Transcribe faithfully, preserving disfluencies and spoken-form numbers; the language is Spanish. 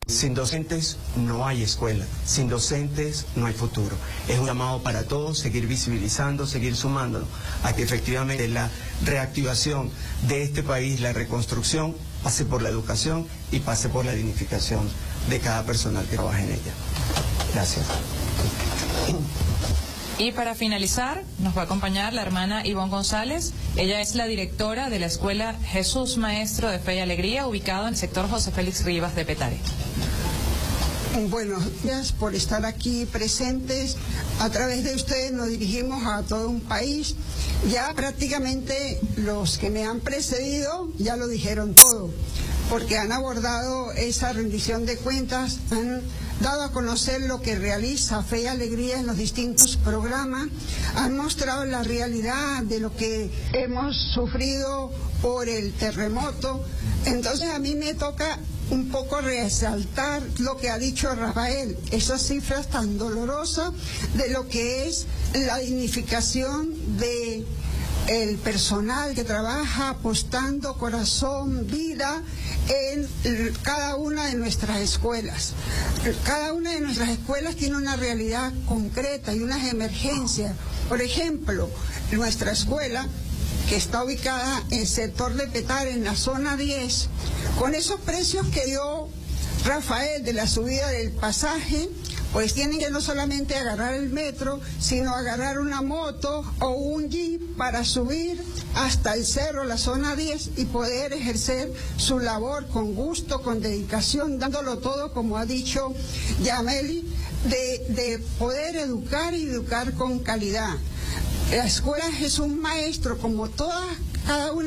Sin docentes no hay escuela, sin docentes no hay futuro. Es un llamado para todos, seguir visibilizando, seguir sumándonos a que efectivamente la reactivación de este país, la reconstrucción, pase por la educación y pase por la dignificación de cada personal que trabaja en ella. Gracias. Y para finalizar, nos va a acompañar la hermana Ivonne González. Ella es la directora de la Escuela Jesús Maestro de Fe y Alegría, ubicado en el sector José Félix Rivas de Petare. Buenos días por estar aquí presentes. A través de ustedes nos dirigimos a todo un país. Ya prácticamente los que me han precedido ya lo dijeron todo, porque han abordado esa rendición de cuentas, han dado a conocer lo que realiza Fe y Alegría en los distintos programas, han mostrado la realidad de lo que hemos sufrido por el terremoto. Entonces a mí me toca un poco resaltar lo que ha dicho Rafael, esas cifras tan dolorosas de lo que es la dignificación de el personal que trabaja apostando corazón, vida en cada una de nuestras escuelas. Cada una de nuestras escuelas tiene una realidad concreta y unas emergencias. Por ejemplo, nuestra escuela, que está ubicada en el sector de Petare, en la zona diez, con esos precios que dio Rafael de la subida del pasaje, pues tienen que no solamente agarrar el metro, sino agarrar una moto o un jeep para subir hasta el cerro, la zona diez, y poder ejercer su labor con gusto, con dedicación, dándolo todo, como ha dicho Yameli, de, de poder educar y educar con calidad. La escuela es un maestro, como todas, cada una